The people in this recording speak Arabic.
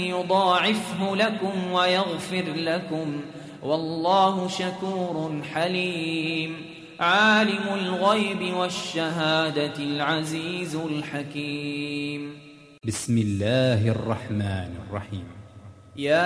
يضاعفه لكم ويغفر لكم والله شكور حليم. عالم الغيب والشهادة العزيز الحكيم. بسم الله الرحمن الرحيم.